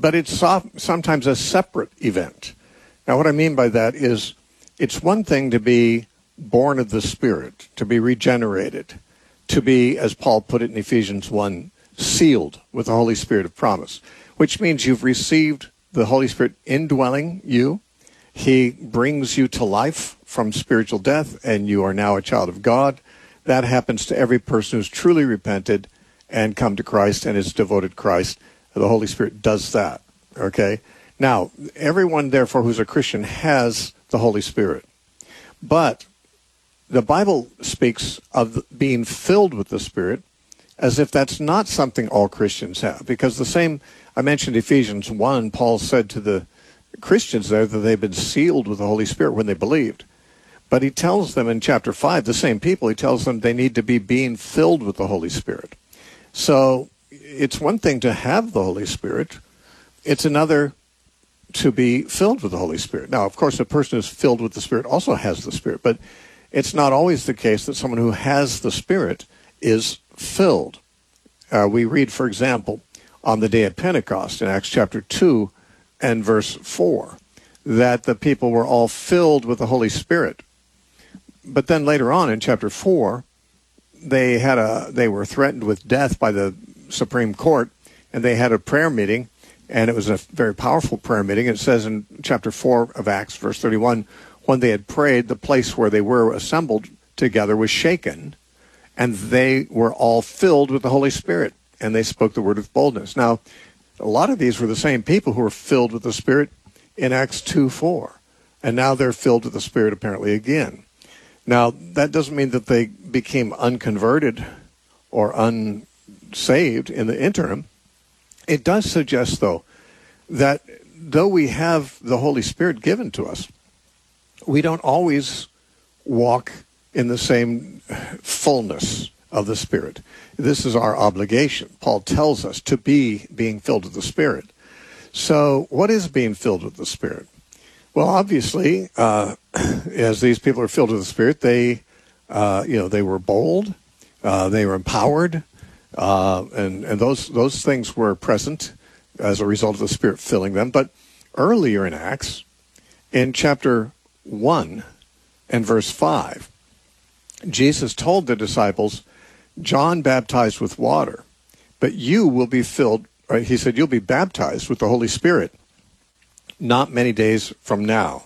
but it's sometimes a separate event. Now, what I mean by that is it's one thing to be born of the Spirit, to be regenerated, to be, as Paul put it in Ephesians 1, sealed with the Holy Spirit of promise, which means you've received the Holy Spirit indwelling you. He brings you to life from spiritual death, and you are now a child of God. That happens to every person who's truly repented and come to Christ and is devoted to Christ. The Holy Spirit does that, okay? Now, everyone, therefore, who's a Christian has the Holy Spirit. But the Bible speaks of being filled with the Spirit as if that's not something all Christians have. Because the same, I mentioned Ephesians 1, Paul said to the Christians there that they've been sealed with the Holy Spirit when they believed. But he tells them in chapter 5, the same people, he tells them they need to be being filled with the Holy Spirit. So it's one thing to have the Holy Spirit. It's another to be filled with the Holy Spirit. Now, of course, a person who's filled with the Spirit also has the Spirit, but it's not always the case that someone who has the Spirit is filled. We read, for example, on the day of Pentecost in Acts chapter 2 and verse 4, that the people were all filled with the Holy Spirit. But then later on in chapter 4, they were threatened with death by the Supreme Court, and they had a prayer meeting, and it was a very powerful prayer meeting. It says in chapter 4 of Acts, verse 31, when they had prayed, the place where they were assembled together was shaken, and they were all filled with the Holy Spirit, and they spoke the word with boldness. Now, a lot of these were the same people who were filled with the Spirit in Acts 2:4, and now they're filled with the Spirit apparently again. Now, that doesn't mean that they became unconverted or unsaved in the interim. It does suggest, though, that though we have the Holy Spirit given to us, we don't always walk in the same fullness of the Spirit. This is our obligation. Paul tells us to be being filled with the Spirit. So what is being filled with the Spirit? Well, obviously, as these people are filled with the Spirit, they were bold, they were empowered, and those things were present as a result of the Spirit filling them. But earlier in Acts, in chapter 1 and verse 5, Jesus told the disciples, John baptized with water, but you will be filled, right? He said, you'll be baptized with the Holy Spirit not many days from now.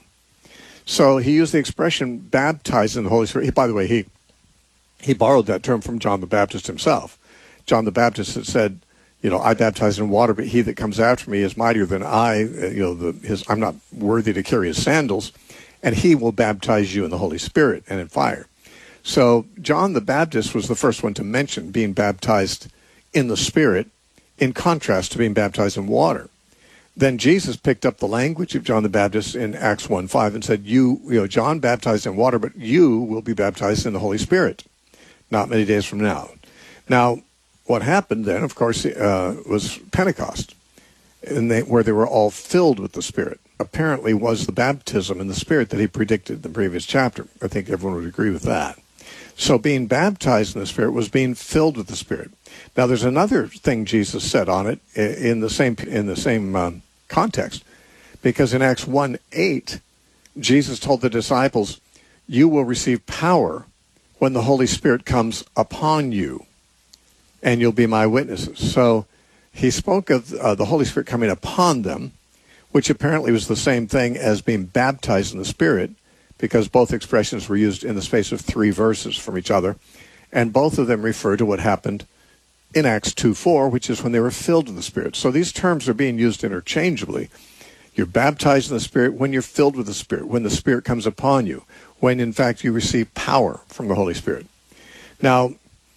So he used the expression baptized in the Holy Spirit. By the way, he borrowed that term from John the Baptist himself. John the Baptist had said, I baptize in water, but he that comes after me is mightier than I. I'm not worthy to carry his sandals, and he will baptize you in the Holy Spirit and in fire. So John the Baptist was the first one to mention being baptized in the Spirit, in contrast to being baptized in water. Then Jesus picked up the language of John the Baptist in Acts 1:5 and said, John baptized in water, but you will be baptized in the Holy Spirit not many days from now. Now, what happened then, of course, was Pentecost, where they were all filled with the Spirit. Apparently was the baptism in the Spirit that he predicted in the previous chapter. I think everyone would agree with that. So being baptized in the Spirit was being filled with the Spirit. Now, there's another thing Jesus said on it in the same context, because in Acts 1:8, Jesus told the disciples, you will receive power when the Holy Spirit comes upon you, and you'll be my witnesses. So he spoke of the Holy Spirit coming upon them, which apparently was the same thing as being baptized in the Spirit, because both expressions were used in the space of 3 verses from each other, and both of them refer to what happened in Acts 2:4, which is when they were filled with the Spirit. So these terms are being used interchangeably. You're baptized in the Spirit when you're filled with the Spirit, when the Spirit comes upon you, when in fact you receive power from the Holy Spirit. Now,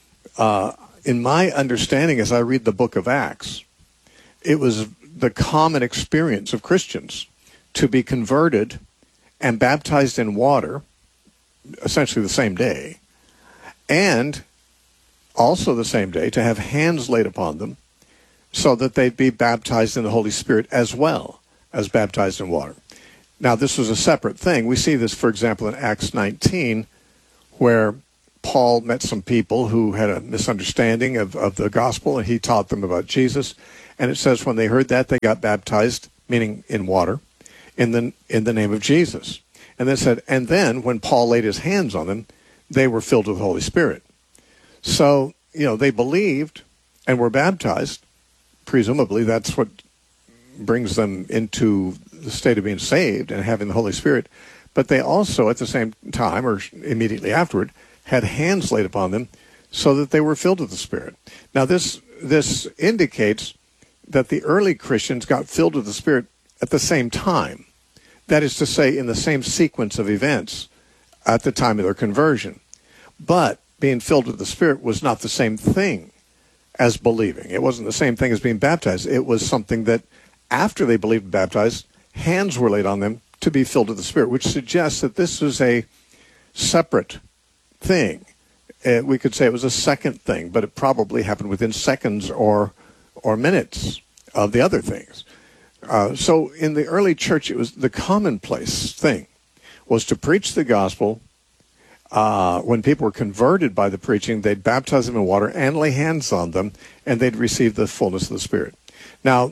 in my understanding as I read the book of Acts, it was the common experience of Christians to be converted and baptized in water, essentially the same day, and also the same day to have hands laid upon them so that they'd be baptized in the Holy Spirit as well as baptized in water. Now, this was a separate thing. We see this, for example, in Acts 19, where Paul met some people who had a misunderstanding of the gospel, and he taught them about Jesus. And it says when they heard that, they got baptized, meaning in water, in the name of Jesus. And then it said, and then when Paul laid his hands on them, they were filled with the Holy Spirit. So, they believed and were baptized. Presumably, that's what brings them into the state of being saved and having the Holy Spirit. But they also, at the same time, or immediately afterward, had hands laid upon them so that they were filled with the Spirit. Now, this indicates that the early Christians got filled with the Spirit at the same time. That is to say, in the same sequence of events at the time of their conversion. But being filled with the Spirit was not the same thing as believing. It wasn't the same thing as being baptized. It was something that after they believed and baptized, hands were laid on them to be filled with the Spirit, which suggests that this was a separate thing. We could say it was a second thing, but it probably happened within seconds or minutes of the other things. So in the early church, it was the commonplace thing was to preach the gospel. When people were converted by the preaching, they'd baptize them in water and lay hands on them, and they'd receive the fullness of the Spirit. Now,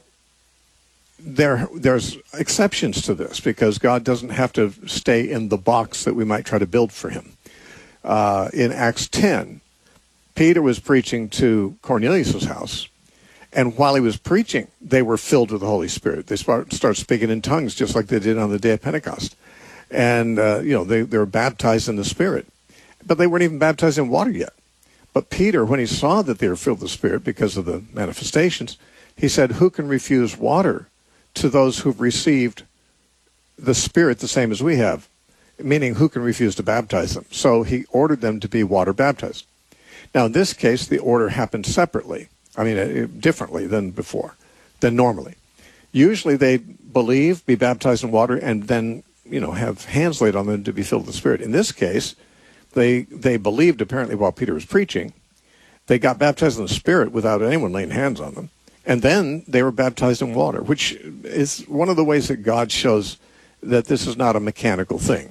there's exceptions to this because God doesn't have to stay in the box that we might try to build for him. In Acts 10, Peter was preaching to Cornelius' house, and while he was preaching, they were filled with the Holy Spirit. They started speaking in tongues just like they did on the day of Pentecost. And, they were baptized in the Spirit. But they weren't even baptized in water yet. But Peter, when he saw that they were filled with the Spirit because of the manifestations, he said, who can refuse water to those who've received the Spirit the same as we have? Meaning, who can refuse to baptize them? So he ordered them to be water baptized. Now, in this case, the order happened separately. Differently than before, than normally. Usually they believe, be baptized in water, and then, have hands laid on them to be filled with the Spirit. In this case, they believed apparently while Peter was preaching. They got baptized in the Spirit without anyone laying hands on them. And then they were baptized in water, which is one of the ways that God shows that this is not a mechanical thing.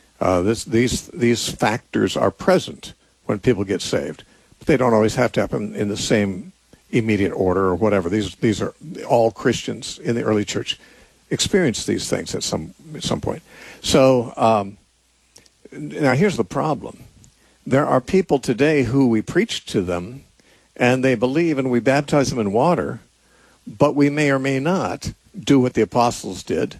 These factors are present when people get saved. But they don't always have to happen in the same immediate order or whatever. These are all Christians in the early church experienced these things at some point. So now here's the problem. There are people today who we preach to them and they believe and we baptize them in water, but we may or may not do what the apostles did,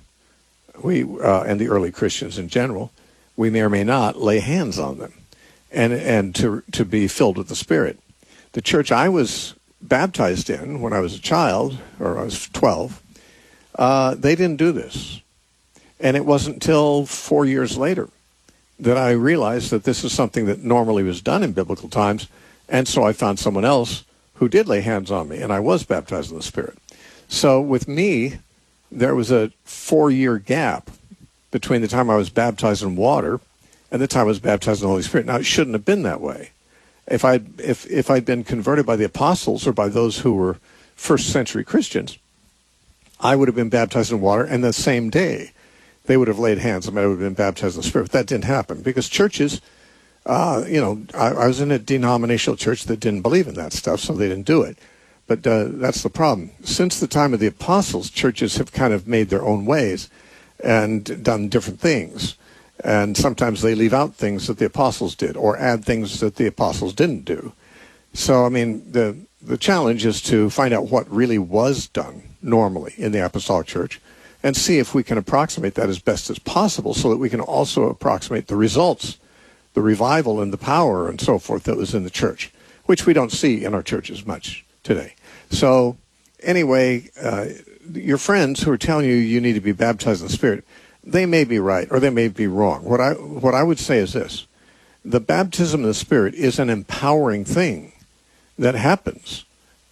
and the early Christians in general. We may or may not lay hands on them and to be filled with the Spirit. The church I was baptized in when I was a child, or I was 12, they didn't do this. And it wasn't until 4 years later that I realized that this is something that normally was done in biblical times, and so I found someone else who did lay hands on me, and I was baptized in the Spirit. So with me, there was a 4-year gap between the time I was baptized in water and the time I was baptized in the Holy Spirit. Now, it shouldn't have been that way. If I'd been converted by the apostles or by those who were first century Christians, I would have been baptized in water, and the same day they would have laid hands on me. I would have been baptized in the Spirit. But that didn't happen because churches, I was in a denominational church that didn't believe in that stuff, so they didn't do it. But that's the problem. Since the time of the apostles, churches have kind of made their own ways and done different things. And sometimes they leave out things that the apostles did or add things that the apostles didn't do. So, the challenge is to find out what really was done normally in the apostolic church and see if we can approximate that as best as possible so that we can also approximate the results, the revival and the power and so forth that was in the church, which we don't see in our churches much today. So, anyway, your friends who are telling you need to be baptized in the Spirit, they may be right or they may be wrong. What I would say is this. The baptism of the Spirit is an empowering thing that happens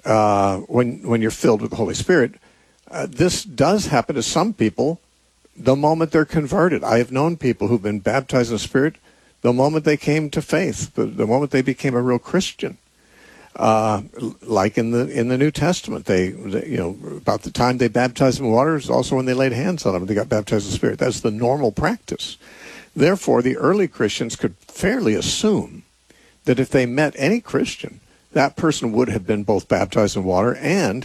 when you're filled with the Holy Spirit. This does happen to some people the moment they're converted. I have known people who've been baptized in the Spirit the moment they came to faith, the moment they became a real Christian. Like in the New Testament, they about the time they baptized in water is also when they laid hands on them. They got baptized in the Spirit. That's the normal practice. Therefore, the early Christians could fairly assume that if they met any Christian, that person would have been both baptized in water and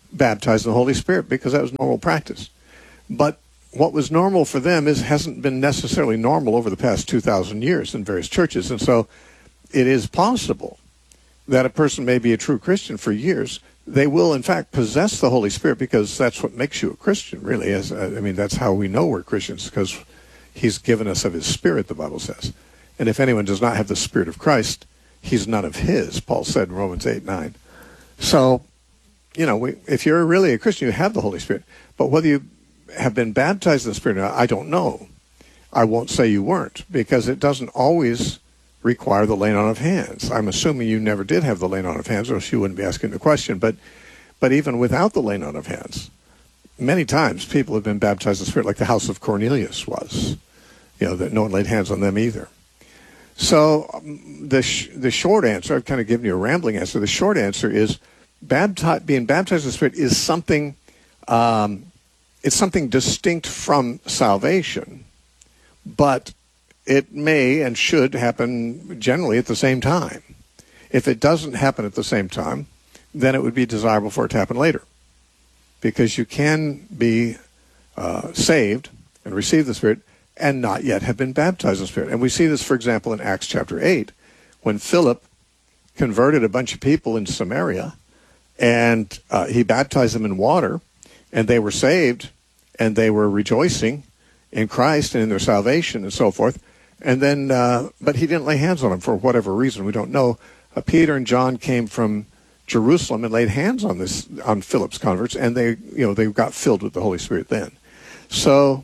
baptized in the Holy Spirit because that was normal practice. But what was normal for them hasn't been necessarily normal over the past 2,000 years in various churches. And so it is possible that a person may be a true Christian for years. They will, in fact, possess the Holy Spirit because that's what makes you a Christian, really. That's how we know we're Christians, because he's given us of his Spirit, the Bible says. And if anyone does not have the Spirit of Christ, he's none of his, Paul said in Romans 8:9. So, if you're really a Christian, you have the Holy Spirit. But whether you have been baptized in the Spirit or not, I don't know. I won't say you weren't, because it doesn't always require the laying on of hands. I'm assuming you never did have the laying on of hands, or else you wouldn't be asking the question. But even without the laying on of hands, many times people have been baptized in the Spirit, like the house of Cornelius was. That no one laid hands on them either. So the short answer, I've kind of given you a rambling answer. The short answer is being baptized in the Spirit is something. It's something distinct from salvation, but it may and should happen generally at the same time. If it doesn't happen at the same time, then it would be desirable for it to happen later, because you can be saved and receive the Spirit and not yet have been baptized in the Spirit. And we see this, for example, in Acts chapter 8, when Philip converted a bunch of people in Samaria, and he baptized them in water, and they were saved, and they were rejoicing in Christ and in their salvation and so forth. And then, but he didn't lay hands on them for whatever reason. We don't know. Peter and John came from Jerusalem and laid hands on Philip's converts, and they got filled with the Holy Spirit then. So,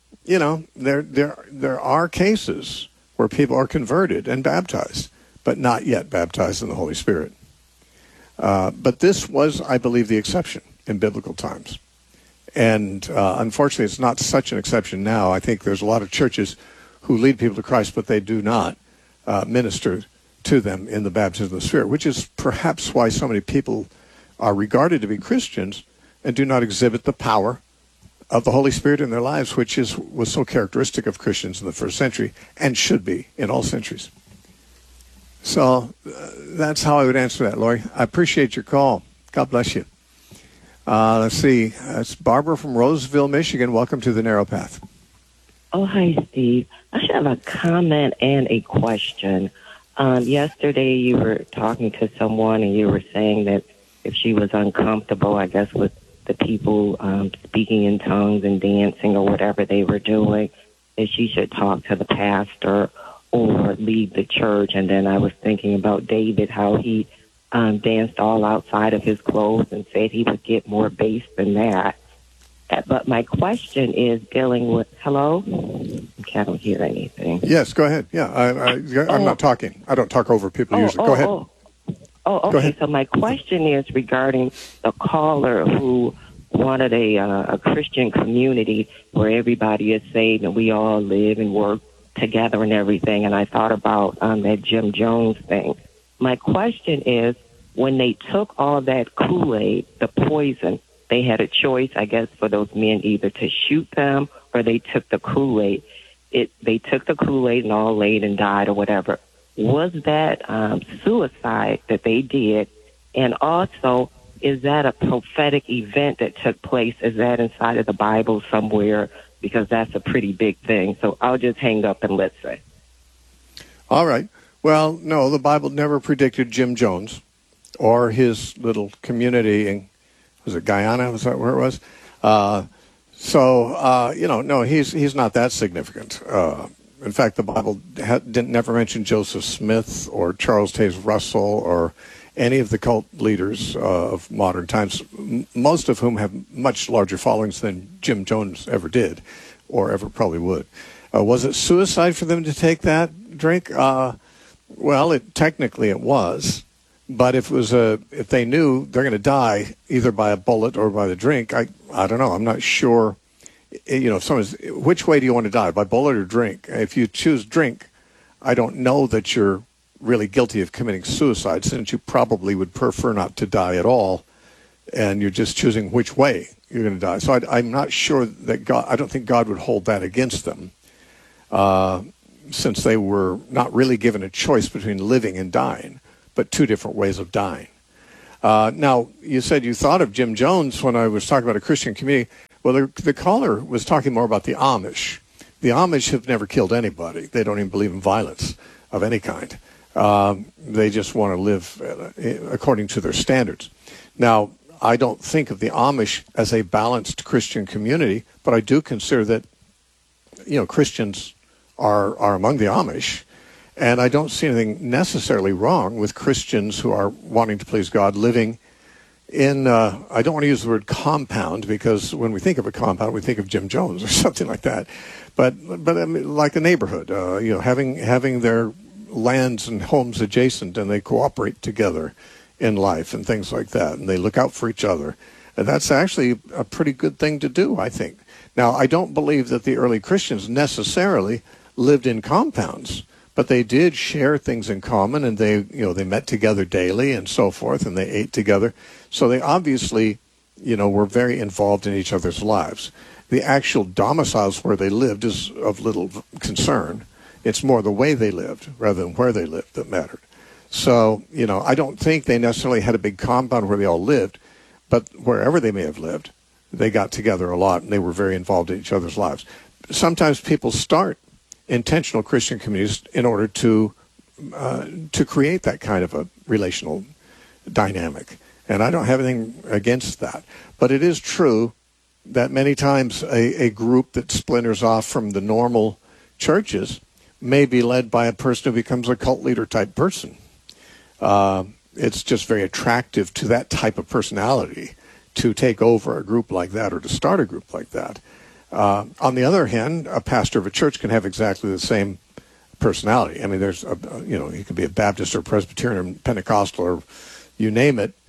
there are cases where people are converted and baptized, but not yet baptized in the Holy Spirit. But this was, I believe, the exception in biblical times. And unfortunately, it's not such an exception now. I think there's a lot of churches who lead people to Christ, but they do not minister to them in the baptism of the Spirit, which is perhaps why so many people are regarded to be Christians and do not exhibit the power of the Holy Spirit in their lives, which was so characteristic of Christians in the first century and should be in all centuries. So that's how I would answer that, Lori. I appreciate your call. God bless you. Let's see. It's Barbara from Roseville, Michigan. Welcome to the Narrow Path. Oh, hi, Steve. I should have a comment and a question. Yesterday you were talking to someone and you were saying that if she was uncomfortable, I guess, with the people speaking in tongues and dancing or whatever they were doing, that she should talk to the pastor or leave the church. And then I was thinking about David, how he danced all outside of his clothes and said he would get more bass than that. But my question is dealing with, hello? Okay, I don't hear anything. Yes, go ahead. Yeah, I'm not talking. I don't talk over people usually. Go ahead. Okay. Ahead. So my question is regarding the caller who wanted a Christian community where everybody is saved and we all live and work together and everything. And I thought about that Jim Jones thing. My question is, when they took all that Kool-Aid, the poison, they had a choice, I guess, for those men either to shoot them or they took the Kool-Aid. They took the Kool-Aid and all laid and died or whatever. Was that suicide that they did? And also, is that a prophetic event that took place? Is that inside of the Bible somewhere? Because that's a pretty big thing. So I'll just hang up and listen. All right. Well, no, the Bible never predicted Jim Jones or his little community in, was it Guyana? Was that where it was? No, he's not that significant. In fact, the Bible didn't never mention Joseph Smith or Charles Taze Russell or any of the cult leaders of modern times, most of whom have much larger followings than Jim Jones ever did or ever probably would. Was it suicide for them to take that drink? Well, technically it was. But if they knew they're going to die either by a bullet or by the drink, I don't know. I'm not sure. If someone's, which way do you want to die, by bullet or drink? If you choose drink, I don't know that you're really guilty of committing suicide, since you probably would prefer not to die at all, and you're just choosing which way you're going to die. So I'm not sure that I don't think God would hold that against them, since they were not really given a choice between living and dying, but two different ways of dying. Now, you said you thought of Jim Jones when I was talking about a Christian community. Well, the caller was talking more about the Amish. The Amish have never killed anybody. They don't even believe in violence of any kind. They just want to live according to their standards. Now, I don't think of the Amish as a balanced Christian community, but I do consider that, Christians are among the Amish, and I don't see anything necessarily wrong with Christians who are wanting to please God living in, I don't want to use the word compound, because when we think of a compound, we think of Jim Jones or something like that, but I mean, like a neighborhood, having their lands and homes adjacent, and they cooperate together in life and things like that, and they look out for each other. And that's actually a pretty good thing to do, I think. Now, I don't believe that the early Christians necessarily lived in compounds, but they did share things in common, and they met together daily and so forth, and they ate together. So they obviously, were very involved in each other's lives. The actual domiciles where they lived is of little concern. It's more the way they lived rather than where they lived that mattered. So, I don't think they necessarily had a big compound where they all lived, but wherever they may have lived, they got together a lot, and they were very involved in each other's lives. Sometimes people start intentional Christian communities in order to create that kind of a relational dynamic. And I don't have anything against that. But it is true that many times a group that splinters off from the normal churches may be led by a person who becomes a cult leader type person. It's just very attractive to that type of personality to take over a group like that or to start a group like that. On the other hand, a pastor of a church can have exactly the same personality. I mean, he could be a Baptist or Presbyterian or Pentecostal or you name it,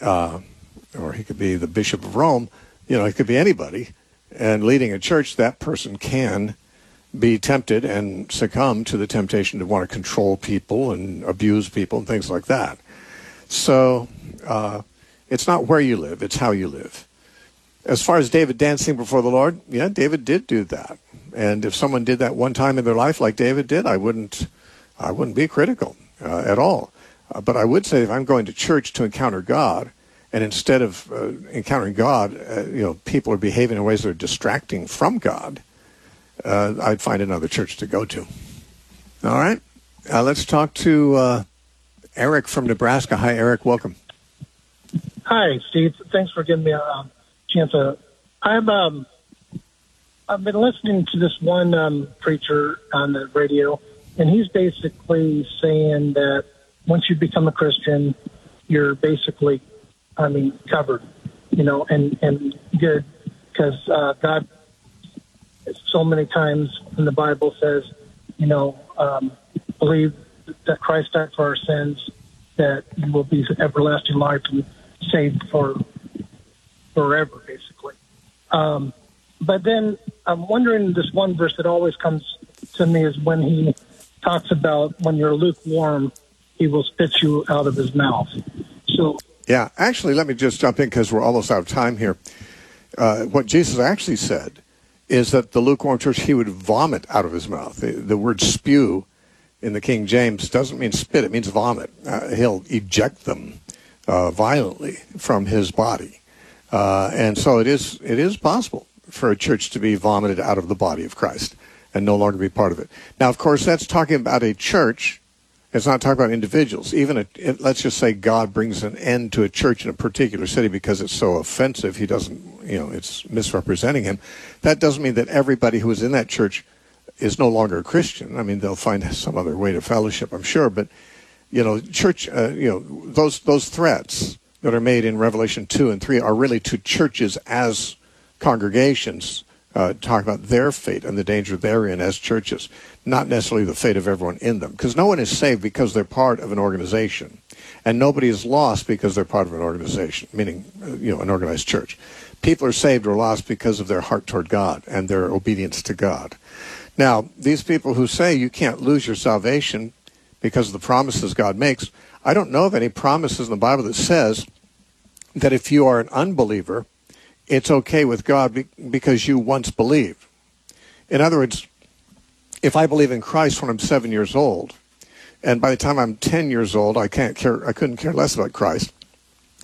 or he could be the Bishop of Rome. He could be anybody. And leading a church, that person can be tempted and succumb to the temptation to want to control people and abuse people and things like that. So it's not where you live, it's how you live. As far as David dancing before the Lord, yeah, David did do that. And if someone did that one time in their life like David did, I wouldn't be critical at all. But I would say if I'm going to church to encounter God, and instead of encountering God, people are behaving in ways that are distracting from God, I'd find another church to go to. All right. Let's talk to Eric from Nebraska. Hi, Eric. Welcome. Hi, Steve. Thanks for giving me a chance. I've been listening to this one preacher on the radio, and he's basically saying that once you become a Christian, you're basically, covered, and good, because God so many times in the Bible says, believe that Christ died for our sins, that you will be everlasting life and saved for forever, basically. But then I'm wondering, this one verse that always comes to me is when he talks about when you're lukewarm, he will spit you out of his mouth. So, yeah, actually, let me just jump in because we're almost out of time here. What Jesus actually said is that the lukewarm church, he would vomit out of his mouth. The word spew in the King James doesn't mean spit, it means vomit. He'll eject them violently from his body. And so it is possible for a church to be vomited out of the body of Christ and no longer be part of it. Now, of course, that's talking about a church. It's not talking about individuals. Even let's just say God brings an end to a church in a particular city because it's so offensive, he doesn't, it's misrepresenting him. That doesn't mean that everybody who is in that church is no longer a Christian. I mean, they'll find some other way to fellowship, I'm sure. But, church, those threats that are made in Revelation 2 and 3 are really to churches as congregations, talk about their fate and the danger they're in as churches, not necessarily the fate of everyone in them. Because no one is saved because they're part of an organization. And nobody is lost because they're part of an organization, meaning, an organized church. People are saved or lost because of their heart toward God and their obedience to God. Now, these people who say you can't lose your salvation because of the promises God makes, I don't know of any promises in the Bible that says that if you are an unbeliever, it's okay with God because you once believed. In other words, if I believe in Christ when I'm 7 years old, and by the time I'm 10 years old, I couldn't care less about Christ,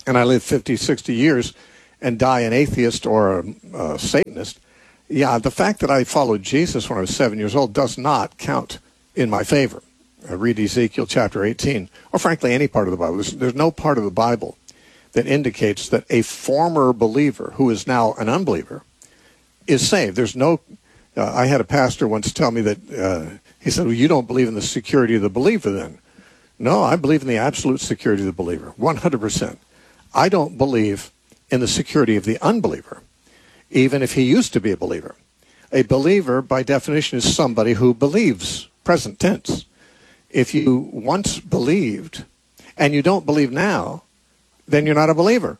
and I live 50, 60 years and die an atheist or a Satanist, yeah, the fact that I followed Jesus when I was 7 years old does not count in my favor. Read Ezekiel chapter 18, or frankly any part of the Bible. There's no part of the Bible that indicates that a former believer who is now an unbeliever is saved. There's no, I had a pastor once tell me that, he said, well, you don't believe in the security of the believer then. No, I believe in the absolute security of the believer, 100%. I don't believe in the security of the unbeliever, even if he used to be a believer. A believer, by definition, is somebody who believes, present tense. If you once believed and you don't believe now, then you're not a believer.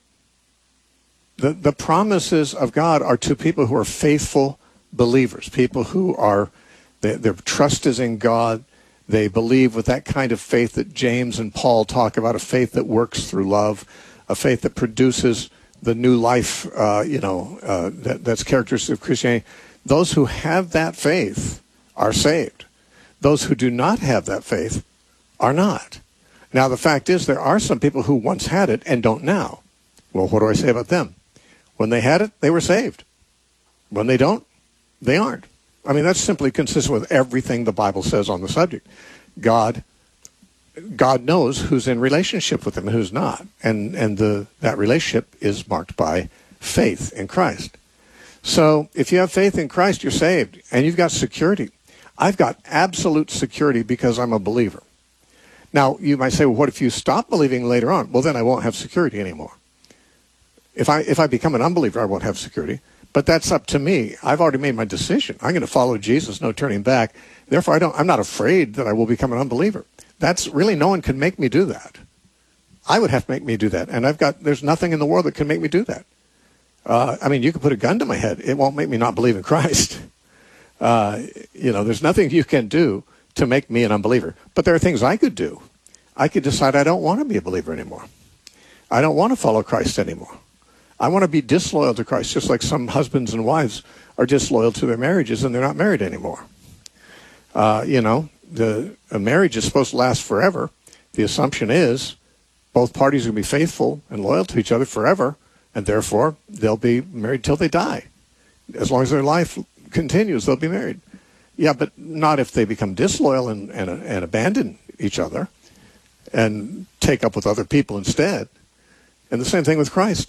The promises of God are to people who are faithful believers, people who are, their trust is in God. They believe with that kind of faith that James and Paul talk about, a faith that works through love, a faith that produces the new life, that's characteristic of Christianity. Those who have that faith are saved. Those who do not have that faith are not. Now, the fact is there are some people who once had it and don't now. Well, what do I say about them? When they had it, they were saved. When they don't, they aren't. I mean, that's simply consistent with everything the Bible says on the subject. God knows who's in relationship with him and who's not. And that relationship is marked by faith in Christ. So if you have faith in Christ, you're saved. And you've got security. I've got absolute security because I'm a believer. Now, you might say, well, what if you stop believing later on? Well, then I won't have security anymore. If I become an unbeliever, I won't have security. But that's up to me. I've already made my decision. I'm going to follow Jesus, no turning back. Therefore, I'm not afraid that I will become an unbeliever. That's really, no one can make me do that. I would have to make me do that. And there's nothing in the world that can make me do that. I mean, you can put a gun to my head. It won't make me not believe in Christ. There's nothing you can do to make me an unbeliever. But there are things I could do. I could decide I don't want to be a believer anymore. I don't want to follow Christ anymore. I want to be disloyal to Christ, just like some husbands and wives are disloyal to their marriages and they're not married anymore. A marriage is supposed to last forever. The assumption is both parties are going to be faithful and loyal to each other forever, and therefore they'll be married till they die. As long as their life continues, they'll be married. Yeah, but not if they become disloyal and abandon each other and take up with other people instead. And the same thing with Christ,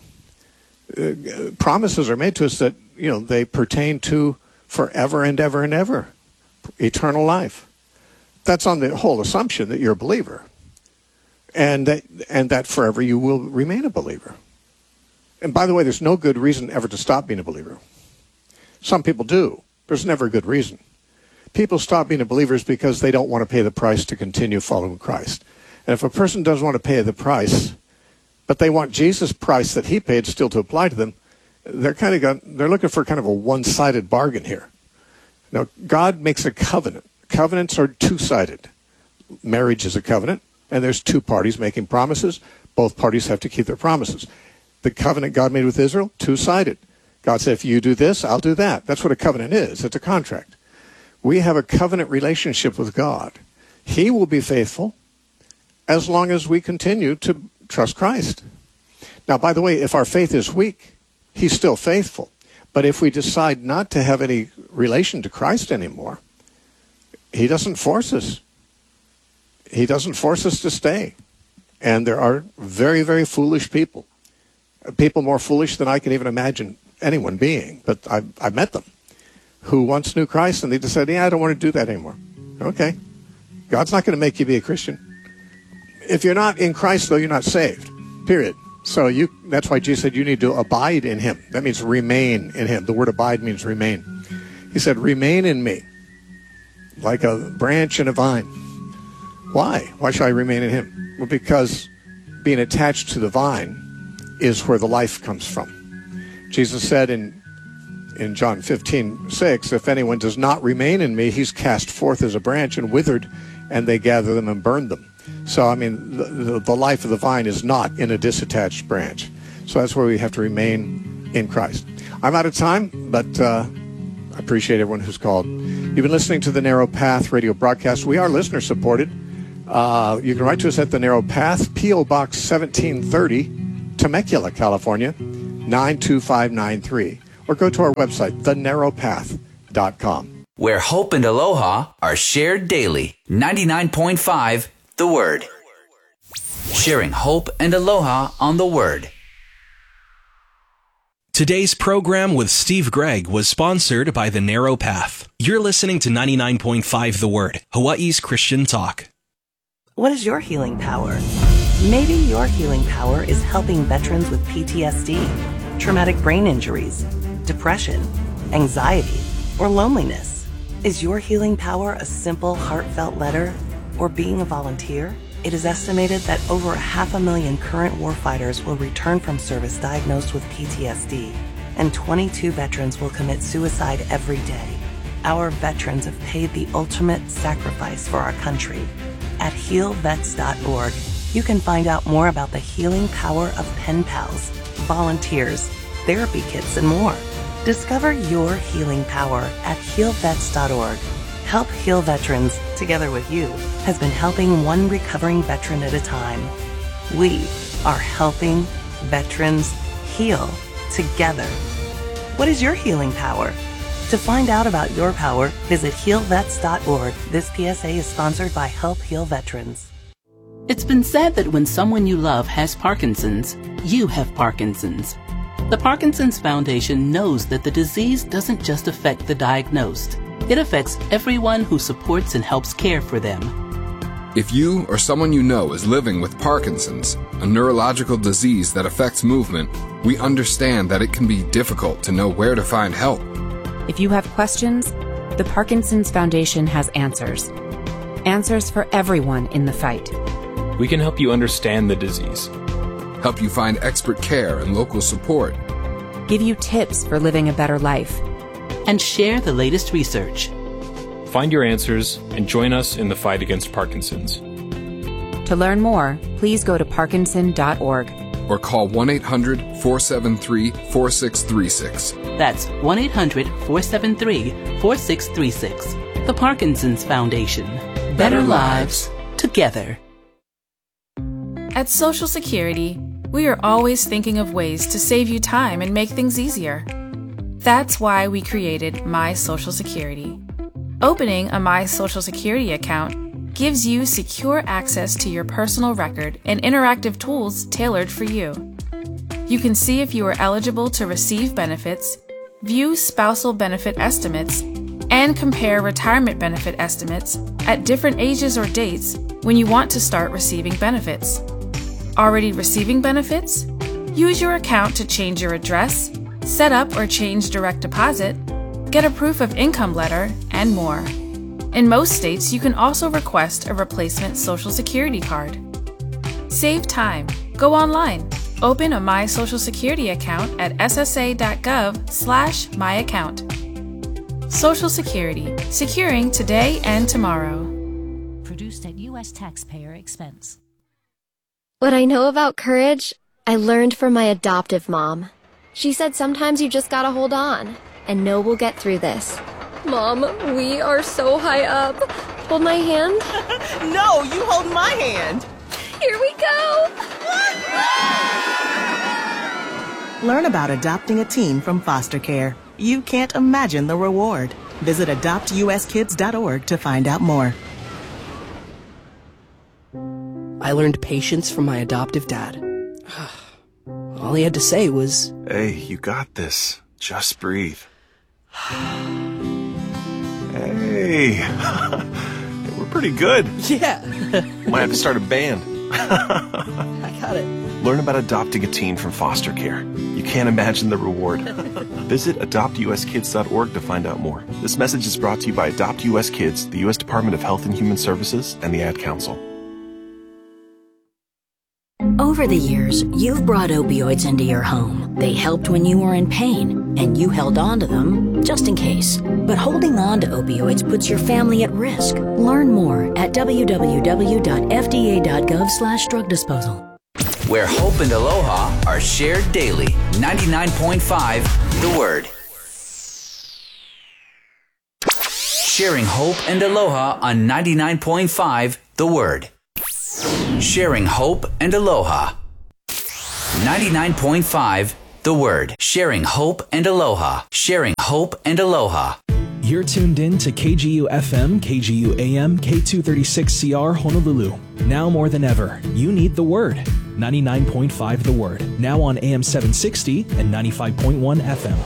promises are made to us that, they pertain to forever and ever and ever, eternal life. That's on the whole assumption that you're a believer, and that forever you will remain a believer. And by the way, there's no good reason ever to stop being a believer. Some people do. There's never a good reason. People stop being a believer because they don't want to pay the price to continue following Christ. And if a person doesn't want to pay the price, but they want Jesus' price that he paid still to apply to them, they're looking for kind of a one-sided bargain here. Now, God makes a covenant. Covenants are two-sided. Marriage is a covenant, and there's two parties making promises. Both parties have to keep their promises. The covenant God made with Israel, two-sided. God said, if you do this, I'll do that. That's what a covenant is. It's a contract. We have a covenant relationship with God. He will be faithful as long as we continue to trust Christ. Now, by the way, if our faith is weak, he's still faithful. But if we decide not to have any relation to Christ anymore, he doesn't force us. He doesn't force us to stay. And there are very, very foolish people more foolish than I can even imagine anyone being. But I've met them who once knew Christ and they decided, I don't want to do that anymore. Okay. God's not going to make you be a Christian. If you're not in Christ, though, you're not saved. Period. So that's why Jesus said you need to abide in him. That means remain in him. The word abide means remain. He said, remain in me like a branch in a vine. Why? Why should I remain in him? Well, because being attached to the vine is where the life comes from. Jesus said in John 15:6, if anyone does not remain in me, he's cast forth as a branch and withered, and they gather them and burn them. So, I mean, the life of the vine is not in a disattached branch. So that's where we have to remain in Christ. I'm out of time, but I appreciate everyone who's called. You've been listening to the Narrow Path radio broadcast. We are listener-supported. You can write to us at the Narrow Path, P.O. Box 1730, Temecula, California, 92593. Or go to our website, thenarrowpath.com. Where hope and aloha are shared daily. 99.5 The Word. Sharing hope and aloha on The Word. Today's program with Steve Gregg was sponsored by The Narrow Path. You're listening to 99.5 The Word, Hawaii's Christian talk. What is your healing power? Maybe your healing power is helping veterans with PTSD, traumatic brain injuries, depression, anxiety, or loneliness. Is your healing power a simple, heartfelt letter or being a volunteer? It is estimated that over 500,000 current warfighters will return from service diagnosed with PTSD, and 22 veterans will commit suicide every day. Our veterans have paid the ultimate sacrifice for our country. At healvets.org, you can find out more about the healing power of pen pals, volunteers, therapy kits, and more. Discover your healing power at healvets.org. Help Heal Veterans, together with you, has been helping one recovering veteran at a time. We are helping veterans heal together. What is your healing power? To find out about your power, visit healvets.org. This PSA is sponsored by Help Heal Veterans. It's been said that when someone you love has Parkinson's, you have Parkinson's. The Parkinson's Foundation knows that the disease doesn't just affect the diagnosed. It affects everyone who supports and helps care for them. If you or someone you know is living with Parkinson's, a neurological disease that affects movement, we understand that it can be difficult to know where to find help. If you have questions, the Parkinson's Foundation has answers. Answers for everyone in the fight. We can help you understand the disease, help you find expert care and local support, give you tips for living a better life, and share the latest research. Find your answers and join us in the fight against Parkinson's. To learn more, please go to parkinson.org or call 1-800-473-4636. That's 1-800-473-4636. The Parkinson's Foundation. Better lives together. At Social Security, we are always thinking of ways to save you time and make things easier. That's why we created My Social Security. Opening a My Social Security account gives you secure access to your personal record and interactive tools tailored for you. You can see if you are eligible to receive benefits, view spousal benefit estimates, and compare retirement benefit estimates at different ages or dates when you want to start receiving benefits. Already receiving benefits? Use your account to change your address, set up or change direct deposit, get a proof of income letter, and more. In most states, you can also request a replacement Social Security card. Save time. Go online. Open a My Social Security account at ssa.gov/myaccount. Social Security. Securing today and tomorrow. Produced at U.S. taxpayer expense. What I know about courage, I learned from my adoptive mom. She said sometimes you just gotta hold on and know we'll get through this. Mom, we are so high up. Hold my hand. No, you hold my hand. Here we go. Learn about adopting a teen from foster care. You can't imagine the reward. Visit adoptuskids.org to find out more. I learned patience from my adoptive dad. All he had to say was, "Hey, you got this. Just breathe." Hey, we're pretty good. Yeah. Might have to start a band. I got it. Learn about adopting a teen from foster care. You can't imagine the reward. Visit adoptuskids.org to find out more. This message is brought to you by Adopt US Kids, the U.S. Department of Health and Human Services, and the Ad Council. Over the years, you've brought opioids into your home. They helped when you were in pain, and you held on to them just in case. But holding on to opioids puts your family at risk. Learn more at www.fda.gov/drug disposal. Where hope and aloha are shared daily. 99.5 The Word. Sharing hope and aloha on 99.5 The Word. Sharing hope and aloha. 99.5 The Word. Sharing hope and aloha. Sharing hope and aloha. You're tuned in to KGU FM, KGU AM, K236CR Honolulu. Now more than ever, you need the Word. 99.5 The Word. Now on AM 760 and 95.1 FM.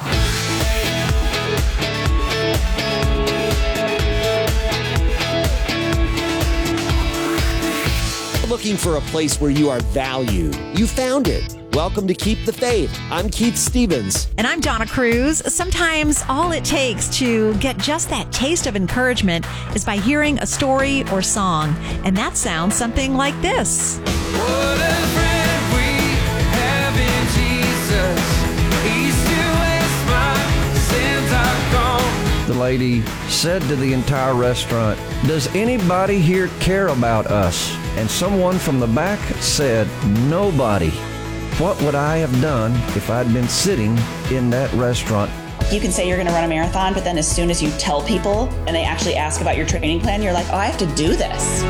Looking for a place where you are valued. You found it. Welcome to Keep the Faith. I'm Keith Stevens. And I'm Donna Cruz. Sometimes all it takes to get just that taste of encouragement is by hearing a story or song. And that sounds something like this. What a friend we have in Jesus. East to west, my sins are gone. The lady said to the entire restaurant, "Does anybody here care about us?" And someone from the back said, "Nobody." What would I have done if I'd been sitting in that restaurant? You can say you're going to run a marathon, but then as soon as you tell people and they actually ask about your training plan, you're like, oh, I have to do this.